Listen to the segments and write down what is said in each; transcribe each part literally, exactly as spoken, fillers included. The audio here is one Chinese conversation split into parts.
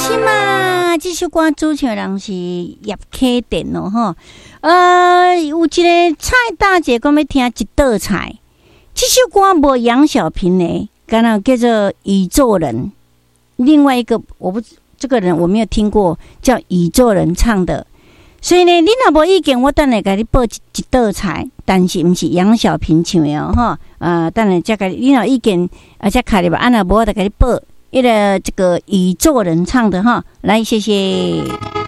是嘛？这首歌主唱人是叶启田哦，吼。呃，有一个蔡大姐讲要听一道菜，这首歌无杨小萍的，刚刚叫做《宇宙人》。另外一个我不这个人我没有听过，叫宇宙人唱的。所以呢，你若无意见，我等下给你报一一道菜，但是不是杨小萍唱的哦，哈。呃，等下再给你若意见，啊，再看你吧。安那无我再给你报。一个这个宇宙人唱的哈，来谢谢。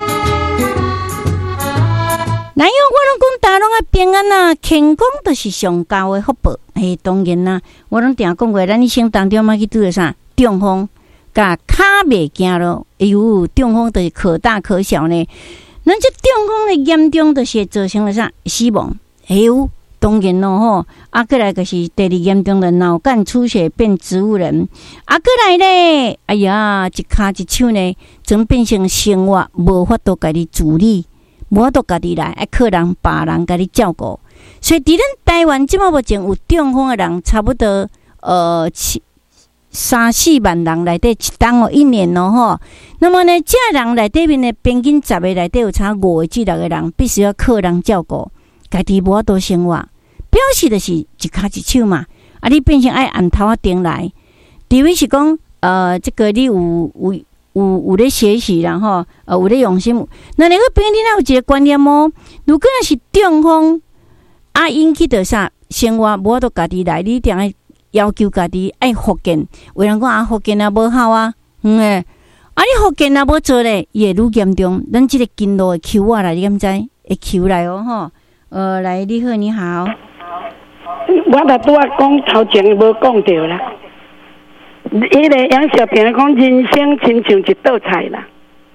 来哟，我拢讲大拢啊平安呐，健康都是上高的福报。嘿，当然啦，我拢定讲过，咱一生当中嘛去拄着啥中风，甲骹袂行咯。哎呦，中风就是可大可小呢。咱这中风的严重，就是造成了啥死亡。哎呦。当然咯吼，啊，过来就是第二严重的脑干出血变植物人，啊，过来咧，哎呀，一骹一手呢，总变成生活无法度家己自理，无法度家己来，爱靠人别人家己照顾。所以，伫咱台湾即马目前有中风的人，差不多呃七三四万人内底一档哦，一年咯吼。那么呢，这人内底面呢，平均十个内底有差五个至六个人，必须要靠人照顾，家己无法度生活。表示的是一骹一手嘛，啊，你变成爱按头啊顶来，除非是讲呃，这个你有有有有咧学习然后呃有咧用心，那你个边你那有一个观念哦，如果那是中风啊引起的啥生活无法度家己来，你一定要要求家己爱复健，有人讲啊复健啊无效啊，嗯诶，啊你复健啊无做咧，伊会愈严重，咱即个筋络会抽啊来，你敢知？会抽来哦吼，呃，来你好，你好。 我若拄啊讲头前无讲到啦，迄个杨小萍讲人生亲像一道菜啦，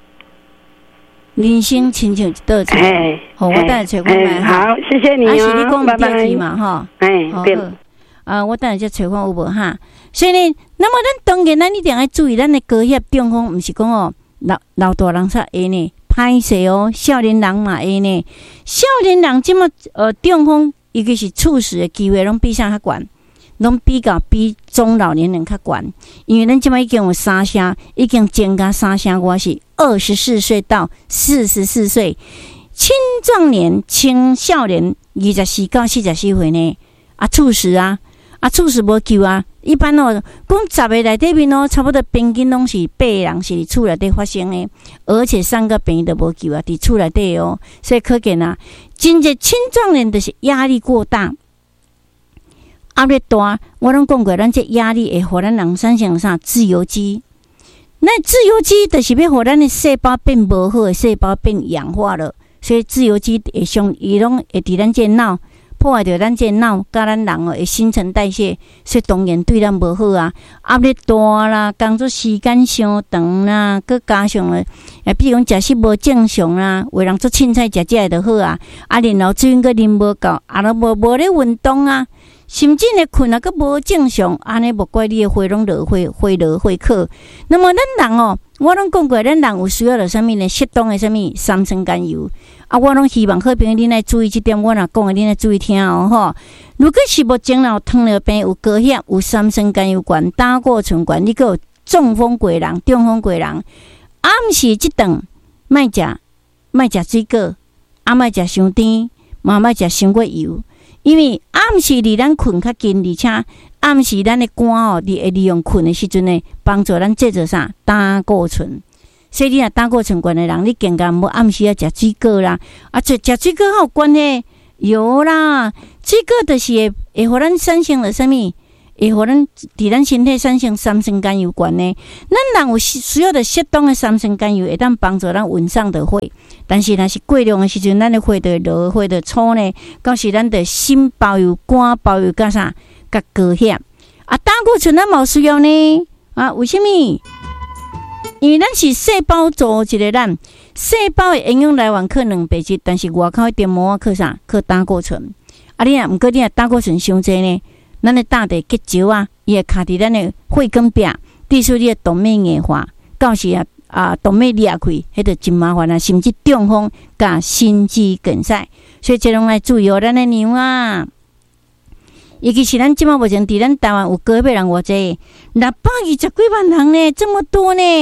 人生亲像一道菜。好，我等下找看卖。 好，谢谢你哦， 啊，是你讲拜拜嘛，哈。 哎，对。 啊，我等下再找看有无哈。所以呢，那么咱当然咱一定要注意，咱的高血中风，毋是讲哦老老大人才会呢，歹势哦，少年人嘛会呢，少年人即么呃中风。尤其是猝死的机会，拢比啥较悬，拢比较比中老年人较悬。因为咱即摆已经有三声，已经增加三声，我是二十四岁到四十四岁，青壮年、青少年，二十四到四十四岁呢，啊猝死啊，啊猝死无救啊。一般哦，讲十个内底面哦，差不多平均拢是八个人是伫厝内底发生的，而且三个病都无救啊，伫厝内底哦，所以可见啊，真侪青壮年就是压力过大，压力大。我拢讲过，咱这压力会互咱人产生啥自由基。那自由基就是要互咱的细胞变无好，细胞变氧化了，所以自由基会上伊拢会伫咱这脑。破坏着咱这脑，甲咱人哦，会新陈代谢，所以当然对咱无好啊。压力大啦，工作时间伤长啦，佮加上了，诶，比如讲食食无正常啦，有人做凊彩食食就好啊。啊，然后水佮啉无够，啊，都无无咧运动啊，甚至咧困啊，佮无正常，安尼无怪你的血拢落血，血落血克。那么咱人哦，我拢讲过，咱人有需要着啥物呢？适当的啥物三酸甘油。啊，我拢希望好朋友恁来注意这点，我若讲的恁来注意听哦吼。如果是目前有糖尿病、有高血、有三酸甘油管、胆固醇管，你个有中风过人、中风过人，啊，毋是即顿莫食莫食水果，啊，莫食伤甜，嘛莫食伤过油，因为啊，毋是离咱困较近，而且啊，毋是咱的肝哦，你会利用困的时阵呢，帮助咱制造啥胆固醇。所以你若胆固醇高的人，你更加无暗时要食水果啦。啊，食食水果还有关系？有啦，水果就是会会互咱产生了啥物？会互咱伫咱身体产生三酸甘油管呢？咱人有需要的适当的三酸甘油，会当帮助咱稳上的血。但是若是过量的时阵，咱的血就落，血就粗呢。到时咱的心包油、肝包油，甲啥？甲高血啊，胆固醇咱冇需要呢？啊，为什么？因为咱是细胞组一个咱细胞的营养来源靠两百质，但是外口一点膜啊靠啥？靠胆固醇。啊，你若毋过你若胆固醇伤济呢，咱的胆地结石啊，伊会卡伫咱的血管壁，致使你的动脉硬化，到时啊啊动脉裂开，迄就真麻烦啊，甚至中风甲心肌梗塞。所以这拢来注意哦，咱的娘啊。尤其是咱即马目前伫咱台湾有高血人偌济，六百二十几万人呢，这么多呢，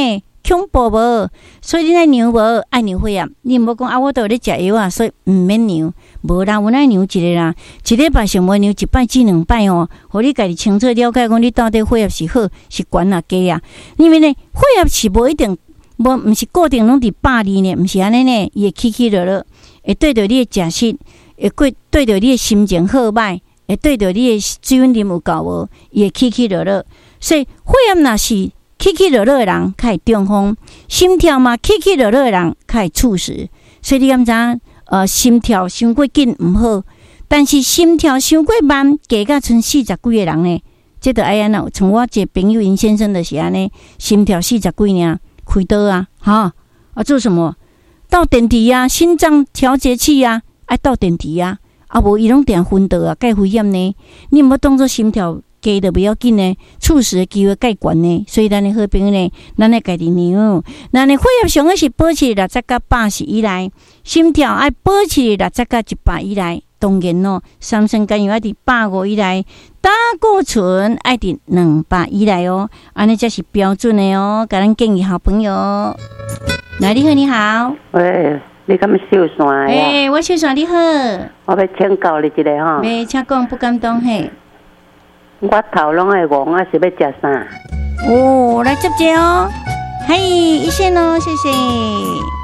恐怖无？所以你爱量无？爱量血压？你毋好讲啊，我都有咧食药啊，所以毋免量。无啦，有哪量一个啦？一礼拜上无量一摆至两摆哦，互你家己清楚了解，讲你到底血压是好是悬啊低啊？因为呢，血压是无一定，无毋是固定拢伫百二呢，毋是安尼呢，伊会起起落落，会对着你的食食，会对对着你的心情好歹，会对着你的水分啉有够无，伊会起起落落。所以血压若是起起落落的人，较会中风；心跳嘛，起起落落的人，较会猝死。所以你敢知？呃，心跳伤过紧毋好，但是心跳伤过慢，加甲剩四十几个人呢，这着爱安怎？像我一个朋友因先生就是安尼，心跳四十几尔，开刀啊，哈啊做什么？倒电池啊，心脏调节器啊，爱倒电池啊，啊无伊拢定昏倒啊，介危险呢。你毋要当作心跳低就不要紧呢，猝死的机会介悬呢。所以咱的好朋友呢，咱来家己量，咱的血压上个是保持六十到八十以内，心跳爱保持六十到一百以内。当然哦，三酸甘油爱伫百五以内，胆固醇爱伫两百以内哦，安尼才是标准的哦。甲咱建议好朋友，来你好你好， 喂，你敢秀线呀？ 诶，我秀线你好， 我要请教你一个吼。 没，请讲不敢当嘿。 我头拢会戆，啊是要食啥？ 哦，来接接哦，嘿，一线哦，谢谢。